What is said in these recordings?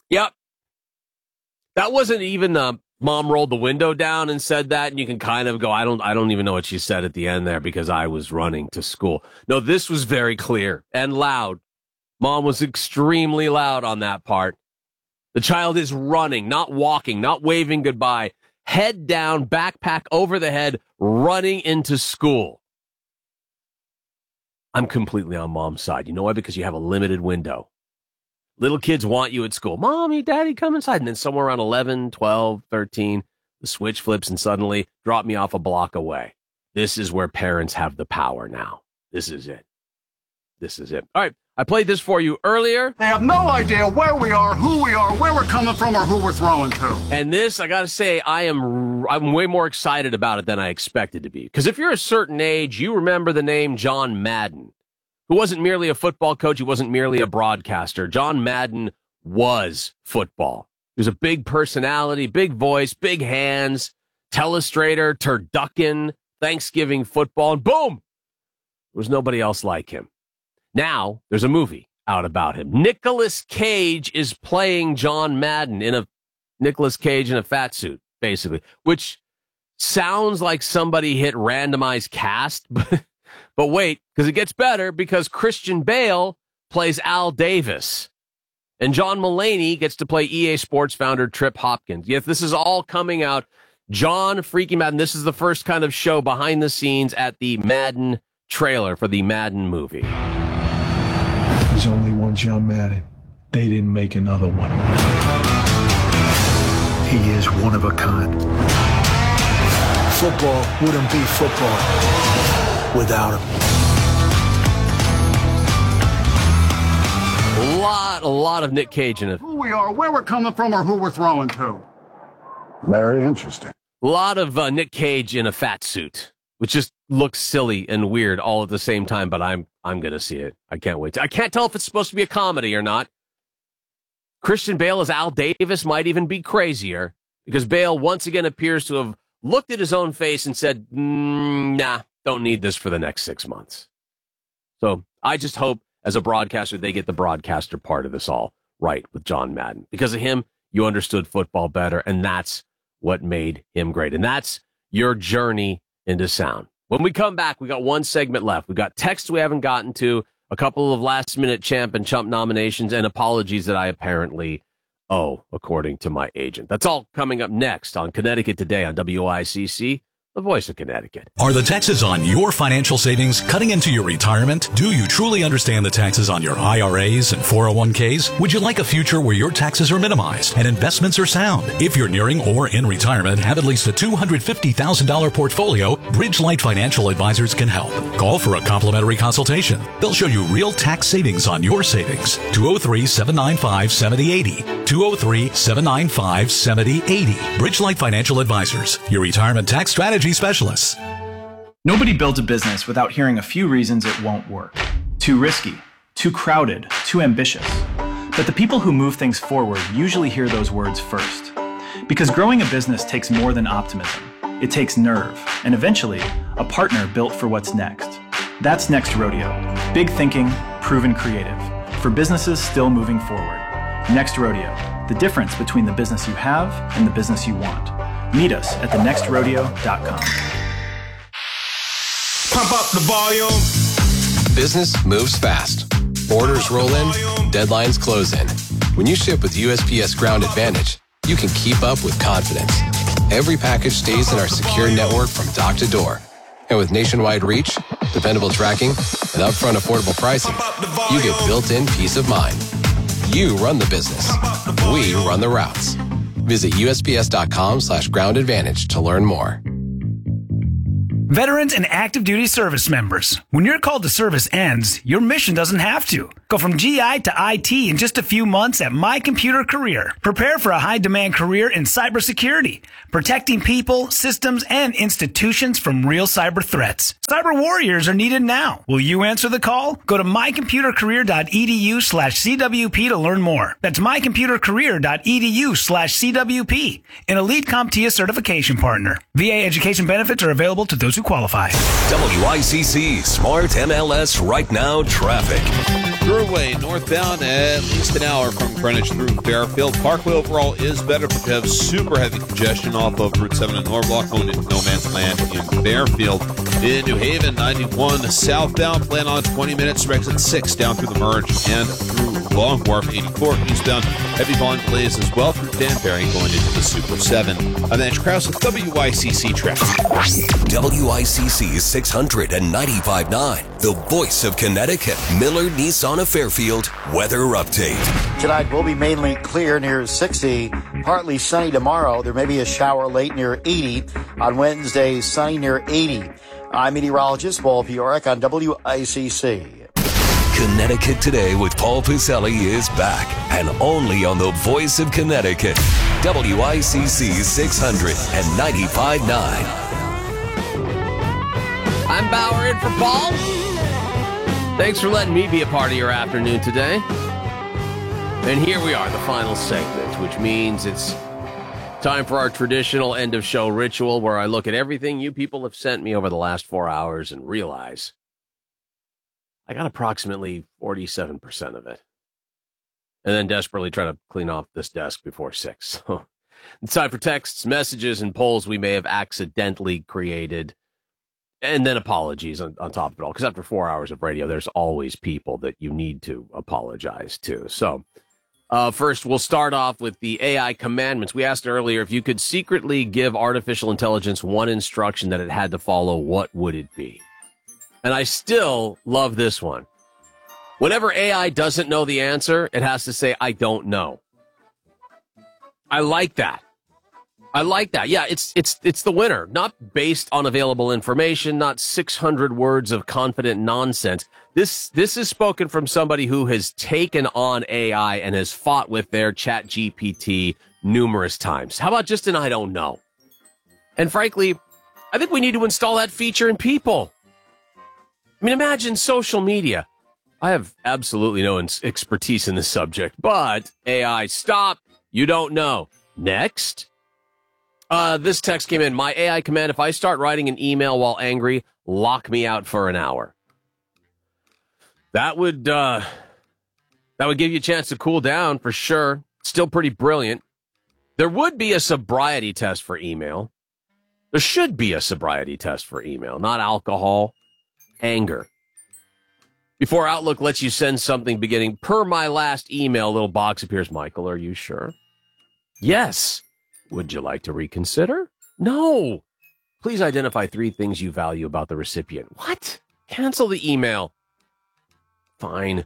Yep. That wasn't even mom rolled the window down and said that, and you can kind of go, I don't even know what she said at the end there because I was running to school. No, this was very clear and loud. Mom was extremely loud on that part. The child is running, not walking, not waving goodbye. Head down, backpack over the head, running into school. I'm completely on mom's side. You know why? Because you have a limited window. Little kids want you at school. Mommy, daddy, come inside. And then somewhere around 11, 12, 13, the switch flips and suddenly drop me off a block away. This is where parents have the power now. This is it. This is it. All right. I played this for you earlier. They have no idea where we are, who we are, where we're coming from, or who we're throwing to. And this, I got to say, I'm way more excited about it than I expected to be. Because if you're a certain age, you remember the name John Madden, who wasn't merely a football coach. He wasn't merely a broadcaster. John Madden was football. He was a big personality, big voice, big hands, telestrator, turducken, Thanksgiving football, and boom, there was nobody else like him. Now, there's a movie out about him. Nicolas Cage is playing John Madden in a Nicolas Cage in a fat suit, basically, which sounds like somebody hit randomized cast, but wait, because it gets better, because Christian Bale plays Al Davis, and John Mulaney gets to play EA Sports founder Trip Hopkins. Yes, this is all coming out. John freaking Madden. This is the first kind of show behind the scenes at the Madden trailer for the Madden movie. There's only one John Madden. They didn't make another one. He is one of a kind. Football wouldn't be football without him. A lot of Nick Cage in it. Who we are, where we're coming from, or who we're throwing to. Very interesting. A lot of Nick Cage in a fat suit, which just looks silly and weird all at the same time, but I'm going to see it. I can't wait. I can't tell if it's supposed to be a comedy or not. Christian Bale as Al Davis might even be crazier, because Bale once again appears to have looked at his own face and said, nah, don't need this for the next 6 months. So I just hope, as a broadcaster, they get the broadcaster part of this all right with John Madden. Because of him, you understood football better, and that's what made him great. And that's your journey into sound. When we come back, we got one segment left. We got texts we haven't gotten to, a couple of last-minute champ and chump nominations, and apologies that I apparently owe, according to my agent. That's all coming up next on Connecticut Today on WICC, the voice of Connecticut. Are the taxes on your financial savings cutting into your retirement? Do you truly understand the taxes on your IRAs and 401ks? Would you like a future where your taxes are minimized and investments are sound? If you're nearing or in retirement, have at least a $250,000 portfolio, Bridgelight Financial Advisors can help. Call for a complimentary consultation. They'll show you real tax savings on your savings. 203-795-7080. 203-795-7080. Bridgelight Financial Advisors, your retirement tax strategy specialists. Nobody builds a business without hearing a few reasons it won't work. Too risky, too crowded, too ambitious. But the people who move things forward usually hear those words first. Because growing a business takes more than optimism. It takes nerve, and eventually, a partner built for what's next. That's Next Rodeo. Big thinking, proven creative. For businesses still moving forward. Next Rodeo. The difference between the business you have and the business you want. Meet us at thenextrodeo.com. Pump up the volume. Business moves fast. Orders roll in, deadlines close in. When you ship with USPS Ground Advantage, you can keep up with confidence. Every package stays in our secure network from dock to door. And with nationwide reach, dependable tracking, and upfront affordable pricing, you get built-in peace of mind. You run the business. We run the routes. Visit USPS.com/Ground Advantage to learn more. Veterans and active duty service members, when your call to service ends, your mission doesn't have to. Go from GI to IT in just a few months at My Computer Career. Prepare for a high-demand career in cybersecurity, protecting people, systems, and institutions from real cyber threats. Cyber warriors are needed now. Will you answer the call? Go to mycomputercareer.edu/CWP to learn more. That's mycomputercareer.edu/CWP, an elite CompTIA certification partner. VA education benefits are available to those who to qualify. WICC Smart MLS Right Now traffic. Thruway northbound at least an hour from Greenwich through Fairfield. Parkway overall is better, but you have super heavy congestion off of Route 7 in Norwalk, going into No Man's Land in Fairfield. In New Haven, 91 southbound, plan on 20 minutes through exit 6 down through the Merge and through Long Wharf. 84 eastbound, heavy volume delays as well through Danbury going into the Super 7. I'm Edge Krause with WICC traffic. WICC 695.9, the voice of Connecticut. Miller Nissan of Fairfield weather update. Tonight will be mainly clear near 60, partly sunny tomorrow. There may be a shower late near 80. On Wednesday, sunny near 80. I'm meteorologist Paul Fiorek on WICC. Connecticut Today with Paul Piselli is back, and only on the voice of Connecticut. WICC 695.9. I'm Bauer in for Paul. Thanks for letting me be a part of your afternoon today. And here we are, the final segment, which means it's time for our traditional end-of-show ritual where I look at everything you people have sent me over the last 4 hours and realize I got approximately 47% of it. And then desperately try to clean off this desk before 6. So it's time for texts, messages, and polls we may have accidentally created. And then apologies on top of it all. Because after 4 hours of radio, there's always people that you need to apologize to. So first, we'll start off with the AI commandments. We asked earlier if you could secretly give artificial intelligence one instruction that it had to follow, what would it be? And I still love this one. Whenever AI doesn't know the answer, it has to say, I don't know. I like that. Yeah, it's the winner. Not based on available information, not 600 words of confident nonsense. This is spoken from somebody who has taken on AI and has fought with their ChatGPT numerous times. How about just an I don't know? And frankly, I think we need to install that feature in people. I mean, imagine social media. I have absolutely no expertise in this subject, but AI, stop. You don't know. Next. This text came in. My AI command, if I start writing an email while angry, lock me out for an hour. That would give you a chance to cool down for sure. Still pretty brilliant. There would be a sobriety test for email. There should be a sobriety test for email, not alcohol, anger. Before Outlook lets you send something beginning, per my last email, a little box appears. Michael, are you sure? Yes. Would you like to reconsider? No. Please identify 3 things you value about the recipient. What? Cancel the email. Fine.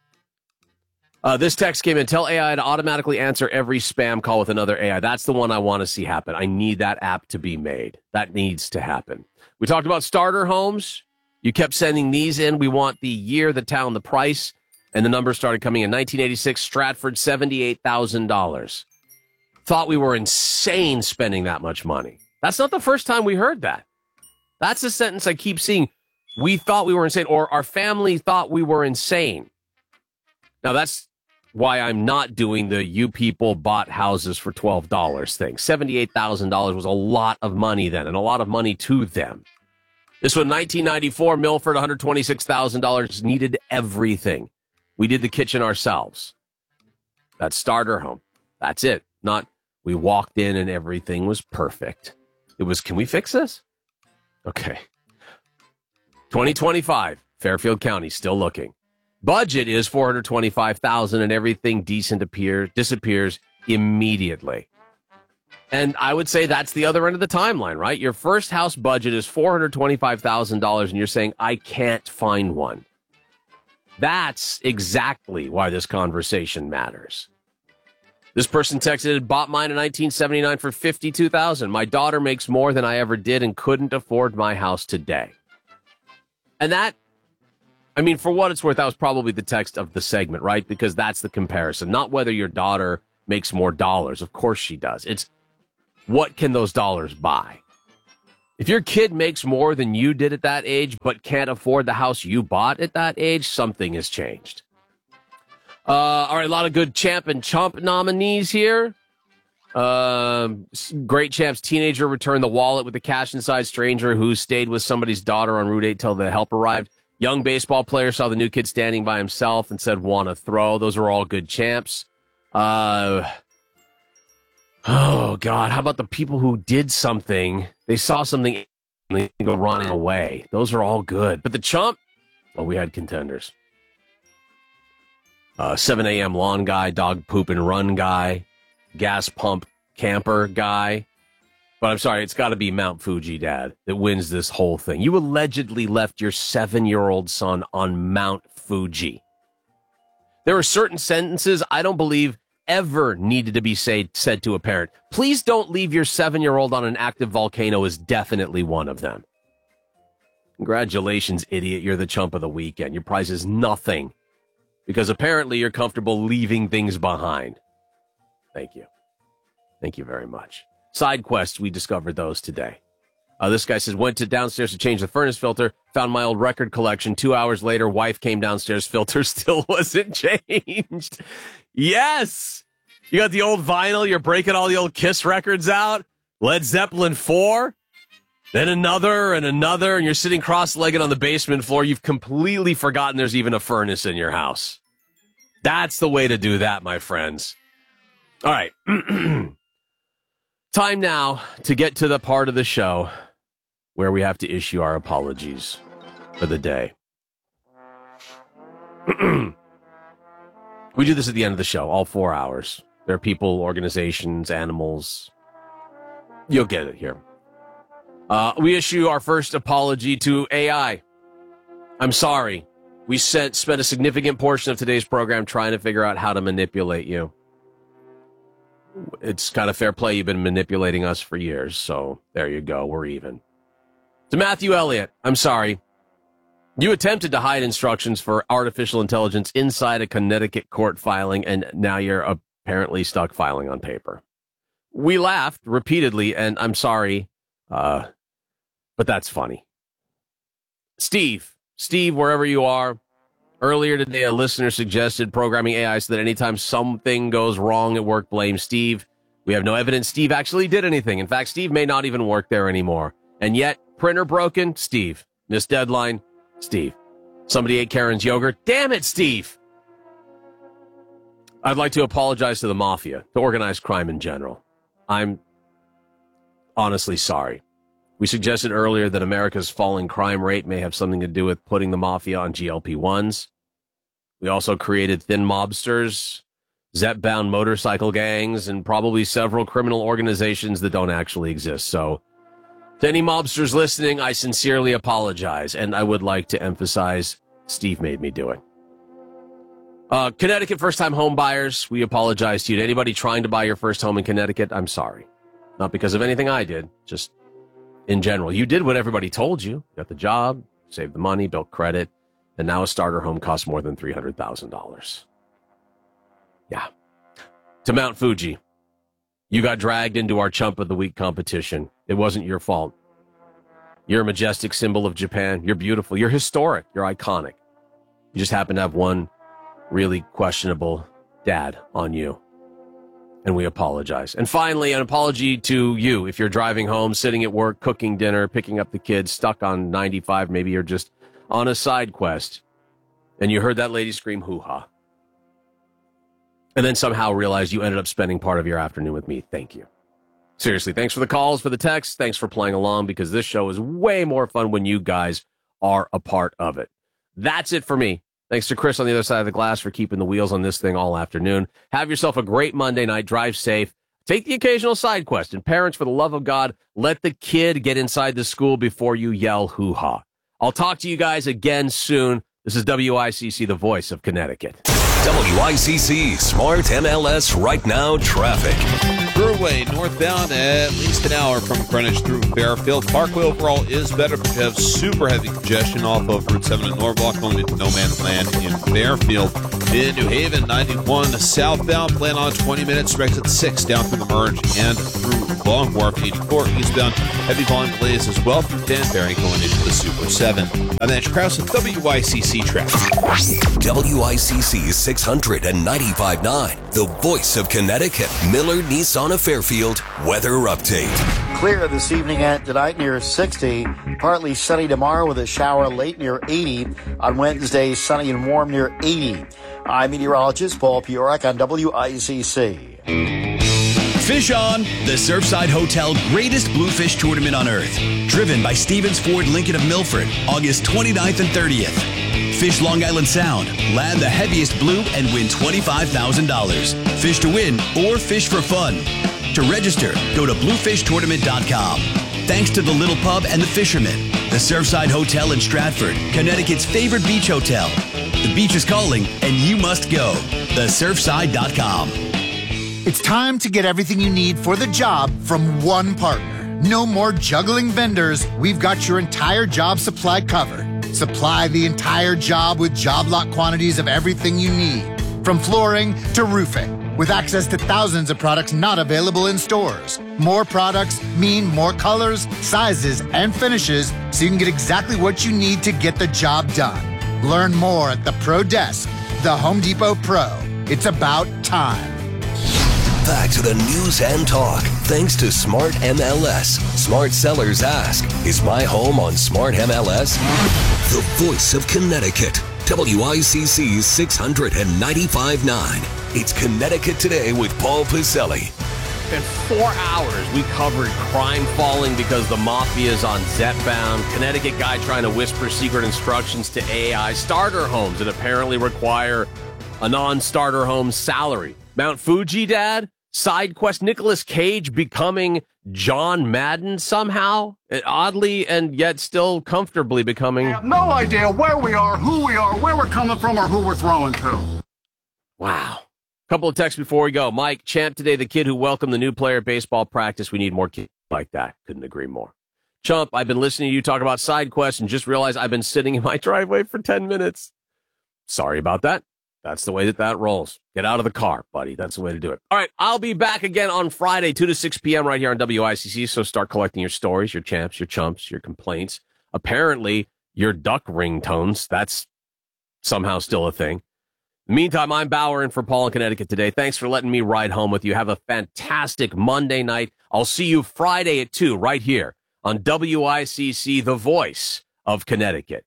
This text came in. Tell AI to automatically answer every spam call with another AI. That's the one I want to see happen. I need that app to be made. That needs to happen. We talked about starter homes. You kept sending these in. We want the year, the town, the price. And the numbers started coming in. 1986, Stratford, $78,000. Thought we were insane spending that much money. That's not the first time we heard that. That's a sentence I keep seeing. We thought we were insane, or our family thought we were insane. Now, that's why I'm not doing the you people bought houses for $12 thing. $78,000 was a lot of money then, and a lot of money to them. This one, 1994, Milford, $126,000, needed everything. We did the kitchen ourselves. That starter home. That's it. Not, we walked in and everything was perfect. It was, can we fix this? Okay. 2025, Fairfield County, still looking. Budget is $425,000 and everything decent disappears immediately. And I would say that's the other end of the timeline, right? Your first house budget is $425,000 and you're saying, I can't find one. That's exactly why this conversation matters. This person texted, bought mine in 1979 for $52,000. My daughter makes more than I ever did and couldn't afford my house today. And that, I mean, for what it's worth, that was probably the text of the segment, right? Because that's the comparison. Not whether your daughter makes more dollars. Of course she does. It's what can those dollars buy? If your kid makes more than you did at that age, but can't afford the house you bought at that age, something has changed. All right, a lot of good champ and chump nominees here. Great Champs teenager returned the wallet with the cash inside. Stranger who stayed with somebody's daughter on Route 8 till the help arrived. Young baseball player saw the new kid standing by himself and said, "Want to throw?" Those are all good champs. Oh, God. How about the people who did something? They saw something and they go running away. Those are all good. But the chump, well, we had contenders. 7 a.m. lawn guy, dog poop and run guy, gas pump camper guy. But I'm sorry, it's got to be Mount Fuji dad that wins this whole thing. You allegedly left your 7-year-old son on Mount Fuji. There are certain sentences I don't believe ever needed to be said to a parent. Please don't leave your 7-year-old on an active volcano is definitely one of them. Congratulations, idiot. You're the chump of the weekend. Your prize is nothing because apparently you're comfortable leaving things behind. Thank you. Thank you very much. Side quests, we discovered those today. This guy says, went to downstairs to change the furnace filter, found my old record collection. 2 hours later, wife came downstairs, filter still wasn't changed. Yes! You got the old vinyl, you're breaking all the old Kiss records out. Led Zeppelin 4, then another and another, and you're sitting cross-legged on the basement floor. You've completely forgotten there's even a furnace in your house. That's the way to do that, my friends. All right. Time now to get to the part of the show where we have to issue our apologies for the day. We do this at the end of the show, all 4 hours. There are people, organizations, animals. You'll get it here. We issue our first apology to AI. I'm sorry. We spent a significant portion of today's program trying to figure out how to manipulate you. It's kind of fair play. You've been manipulating us for years, so there you go. We're even. To Matthew Elliott, I'm sorry. You attempted to hide instructions for artificial intelligence inside a Connecticut court filing, and now you're apparently stuck filing on paper. We laughed repeatedly, and I'm sorry, but that's funny. Steve, wherever you are, earlier today, a listener suggested programming AI so that anytime something goes wrong at work, blame Steve. We have no evidence Steve actually did anything. In fact, Steve may not even work there anymore. And yet, printer broken? Steve. Missed deadline? Steve. Somebody ate Karen's yogurt? Damn it, Steve! I'd like to apologize to the mafia, to organized crime in general. I'm honestly sorry. We suggested earlier that America's falling crime rate may have something to do with putting the mafia on GLP-1s. We also created thin mobsters, Zep-bound motorcycle gangs, and probably several criminal organizations that don't actually exist. So, to any mobsters listening, I sincerely apologize, and I would like to emphasize Steve made me do it. Connecticut first-time home buyers, we apologize to you. To anybody trying to buy your first home in Connecticut, I'm sorry. Not because of anything I did, just in general. You did what everybody told you. Got the job, saved the money, built credit, and now a starter home costs more than $300,000. Yeah. To Mount Fuji, you got dragged into our Chump of the Week competition. It wasn't your fault. You're a majestic symbol of Japan. You're beautiful. You're historic. You're iconic. You just happen to have one really questionable dad on you. And we apologize. And finally, an apology to you if you're driving home, sitting at work, cooking dinner, picking up the kids, stuck on 95. Maybe you're just on a side quest, and you heard that lady scream hoo-ha. And then somehow realized you ended up spending part of your afternoon with me. Thank you. Seriously, thanks for the calls, for the texts. Thanks for playing along, because this show is way more fun when you guys are a part of it. That's it for me. Thanks to Chris on the other side of the glass for keeping the wheels on this thing all afternoon. Have yourself a great Monday night. Drive safe. Take the occasional side quest. And parents, for the love of God, let the kid get inside the school before you yell hoo-ha. I'll talk to you guys again soon. This is WICC, the voice of Connecticut. WICC Smart MLS Right Now traffic. Thruway northbound at least an hour from Greenwich through Fairfield. Parkway overall is better, but you have super heavy congestion off of Route 7 in Norwalk going into No Man's Land in Fairfield. In New Haven, 91 southbound, plan on 20 minutes, exit 6 down through the Merge and through Long Wharf. 84 eastbound. Heavy volume delays as well through Danbury going into the Super 7. I'm Mitch Krause with WICC traffic. WICC 600 and 95.9, the voice of Connecticut. Miller Nissan of Fairfield weather update. Clear this evening and tonight near 60. Partly sunny tomorrow with a shower late near 80. On Wednesday, sunny and warm near 80. I'm meteorologist Paul Piorek on WICC. Fish On, the Surfside Hotel greatest bluefish tournament on earth. Driven by Stevens Ford Lincoln of Milford, August 29th and 30th. Fish Long Island Sound, land the heaviest blue and win $25,000. Fish to win or fish for fun. To register, go to bluefishtournament.com. Thanks to the Little Pub and the Fisherman, the Surfside Hotel in Stratford, Connecticut's favorite beach hotel. The beach is calling and you must go. TheSurfside.com. It's time to get everything you need for the job from one partner. No more juggling vendors. We've got your entire job supply covered. Supply the entire job with job lot quantities of everything you need, from flooring to roofing, with access to thousands of products not available in stores. More products mean more colors, sizes, and finishes, so you can get exactly what you need to get the job done. Learn more at the Pro Desk, the Home Depot Pro. It's about time. Back to the news and talk, thanks to Smart MLS. Smart sellers ask, is my home on Smart MLS? The voice of Connecticut. WICC 695.9. It's Connecticut Today with Paul Piselli. In 4 hours, we covered crime falling because the mafia is on Zetbound, Connecticut guy trying to whisper secret instructions to AI, starter homes that apparently require a non-starter home salary. Mount Fuji, Dad? Side quest, Nicolas Cage becoming John Madden somehow? Oddly and yet still comfortably becoming... I have no idea where we are, who we are, where we're coming from, or who we're throwing to. Wow. Couple of texts before we go. Mike, Champ today, the kid who welcomed the new player at baseball practice. We need more kids like that. Couldn't agree more. Chump, I've been listening to you talk about side quests and just realized I've been sitting in my driveway for 10 minutes. Sorry about that. That's the way that rolls. Get out of the car, buddy. That's the way to do it. All right, I'll be back again on Friday, 2 to 6 p.m. right here on WICC, so start collecting your stories, your champs, your chumps, your complaints. Apparently, your duck ringtones. That's somehow still a thing. Meantime, I'm Bauer in for Paul in Connecticut today. Thanks for letting me ride home with you. Have a fantastic Monday night. I'll see you Friday at 2 right here on WICC, the voice of Connecticut.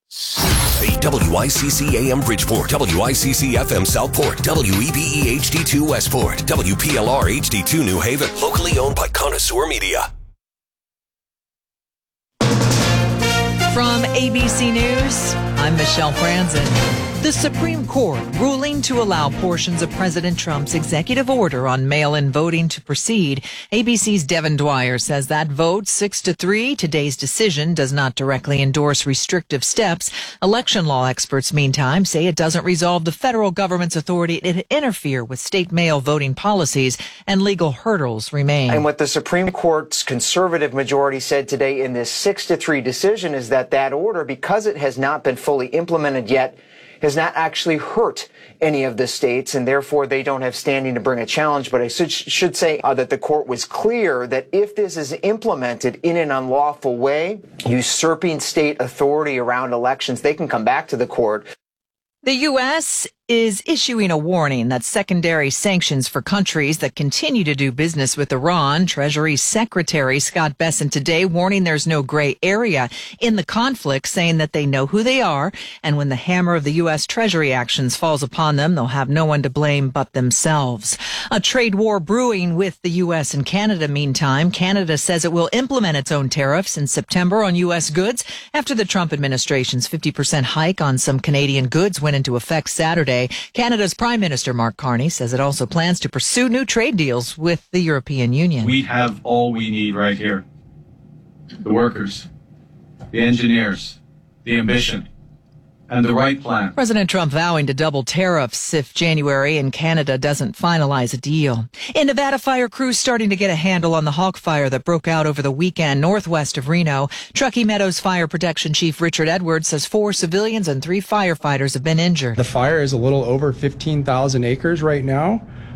WICC AM Bridgeport, WICC FM Southport, WEBE HD2 Westport, WPLR HD2 New Haven, locally owned by Connoisseur Media. From ABC News, I'm Michelle Franzen. The Supreme Court ruling to allow portions of President Trump's executive order on mail-in voting to proceed. ABC's Devin Dwyer says that vote 6-3, today's decision, does not directly endorse restrictive steps. Election law experts, meantime, say it doesn't resolve the federal government's authority to interfere with state mail voting policies, and legal hurdles remain. And what the Supreme Court's conservative majority said today in this 6-3 decision is that order, because it has not been fully implemented yet, has not actually hurt any of the states, and therefore they don't have standing to bring a challenge. But I should say that the court was clear that if this is implemented in an unlawful way, usurping state authority around elections, they can come back to the court. The U.S. is issuing a warning that secondary sanctions for countries that continue to do business with Iran. Treasury Secretary Scott Bessent today warning there's no gray area in the conflict, saying that they know who they are, and when the hammer of the U.S. Treasury actions falls upon them, they'll have no one to blame but themselves. A trade war brewing with the U.S. and Canada, meantime. Canada says it will implement its own tariffs in September on U.S. goods after the Trump administration's 50% hike on some Canadian goods went into effect Saturday. Canada's Prime Minister Mark Carney says it also plans to pursue new trade deals with the European Union. We have all we need right here. The workers, the engineers, the ambition, and the right plan. President Trump vowing to double tariffs if January and Canada doesn't finalize a deal. In Nevada, fire crews starting to get a handle on the Hawk Fire that broke out over the weekend northwest of Reno. Truckee Meadows Fire Protection Chief Richard Edwards says 4 civilians and 3 firefighters have been injured. The fire is a little over 15,000 acres right now.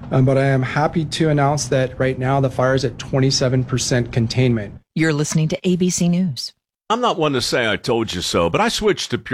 But I am happy to announce that right now the fire is at 27% containment. You're listening to ABC News. I'm not one to say I told you so, but I switched to Pure